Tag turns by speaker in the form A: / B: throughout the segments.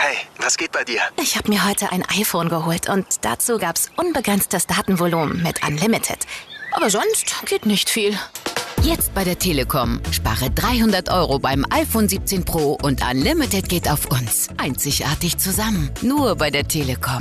A: Hey, was geht bei dir?
B: Ich habe mir heute ein iPhone geholt und dazu gab's unbegrenztes Datenvolumen mit Unlimited. Aber sonst geht nicht viel.
C: Jetzt bei der Telekom. Spare 300 € beim iPhone 17 Pro und Unlimited geht auf uns. Einzigartig zusammen. Nur bei der Telekom.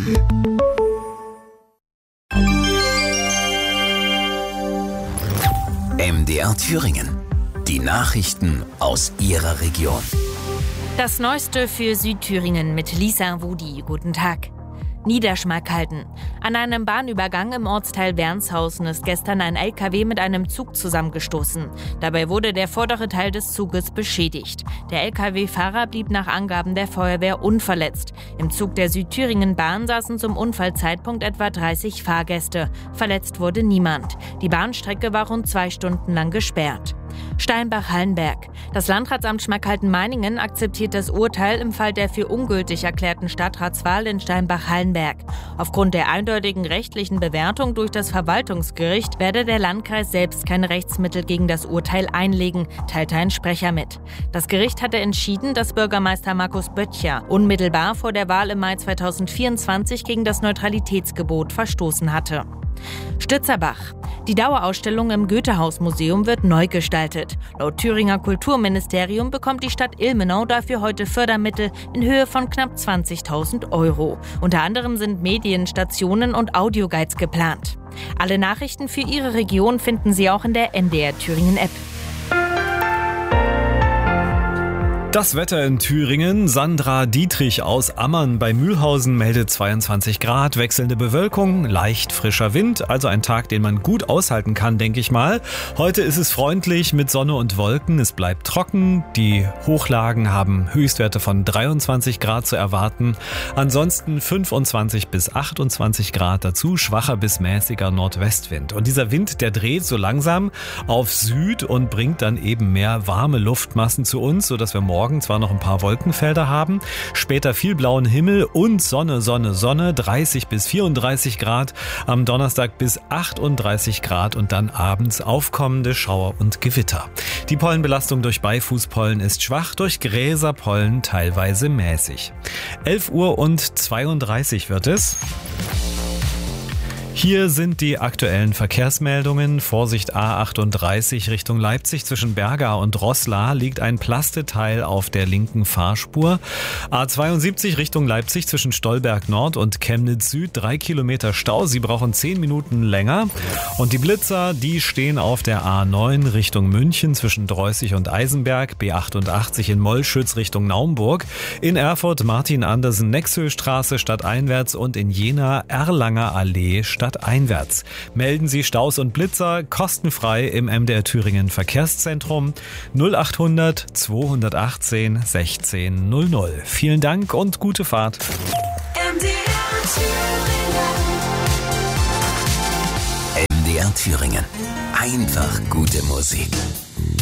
D: MDR Thüringen. Die Nachrichten aus Ihrer Region.
E: Das Neueste für Südthüringen mit Lisa Wudi. Guten Tag. Niederschmalkalden. An einem Bahnübergang im Ortsteil Wernshausen ist gestern ein LKW mit einem Zug zusammengestoßen. Dabei wurde der vordere Teil des Zuges beschädigt. Der LKW-Fahrer blieb nach Angaben der Feuerwehr unverletzt. Im Zug der Südthüringen-Bahn saßen zum Unfallzeitpunkt etwa 30 Fahrgäste. Verletzt wurde niemand. Die Bahnstrecke war rund 2 Stunden lang gesperrt. Steinbach-Hallenberg. Das Landratsamt Schmalkalden-Meiningen akzeptiert das Urteil im Fall der für ungültig erklärten Stadtratswahl in Steinbach-Hallenberg. Aufgrund der eindeutigen rechtlichen Bewertung durch das Verwaltungsgericht werde der Landkreis selbst keine Rechtsmittel gegen das Urteil einlegen, teilte ein Sprecher mit. Das Gericht hatte entschieden, dass Bürgermeister Markus Böttcher unmittelbar vor der Wahl im Mai 2024 gegen das Neutralitätsgebot verstoßen hatte. Stützerbach. Die Dauerausstellung im Goethehaus-Museum wird neu gestaltet. Laut Thüringer Kulturministerium bekommt die Stadt Ilmenau dafür heute Fördermittel in Höhe von knapp 20.000 €. Unter anderem sind Medienstationen und Audioguides geplant. Alle Nachrichten für Ihre Region finden Sie auch in der NDR Thüringen App.
F: Das Wetter in Thüringen. Sandra Dietrich aus Ammann bei Mühlhausen meldet 22 Grad, wechselnde Bewölkung, leicht frischer Wind. Also ein Tag, den man gut aushalten kann, denke ich mal. Heute ist es freundlich mit Sonne und Wolken. Es bleibt trocken. Die Hochlagen haben Höchstwerte von 23 Grad zu erwarten. Ansonsten 25 bis 28 Grad dazu. Schwacher bis mäßiger Nordwestwind. Und dieser Wind, der dreht so langsam auf Süd und bringt dann eben mehr warme Luftmassen zu uns, sodass wir morgen zwar noch ein paar Wolkenfelder haben, später viel blauen Himmel und Sonne, 30 bis 34 Grad, am Donnerstag bis 38 Grad und dann abends aufkommende Schauer und Gewitter. Die Pollenbelastung durch Beifußpollen ist schwach, durch Gräserpollen teilweise mäßig. 11:32 Uhr wird es. Hier sind die aktuellen Verkehrsmeldungen. Vorsicht A38 Richtung Leipzig zwischen Berga und Roßla liegt ein Plasteteil auf der linken Fahrspur. A72 Richtung Leipzig zwischen Stolberg Nord und Chemnitz Süd 3 Kilometer Stau. Sie brauchen 10 Minuten länger. Und die Blitzer, die stehen auf der A9 Richtung München zwischen Dreußig und Eisenberg. B88 in Mollschütz Richtung Naumburg. In Erfurt Martin-Andersen-Nexhöstraße stadteinwärts und in Jena Erlanger Allee stadteinwärts. Melden Sie Staus und Blitzer kostenfrei im MDR Thüringen Verkehrszentrum 0800 218 16 00. Vielen Dank und gute Fahrt.
D: MDR Thüringen. Einfach gute Musik.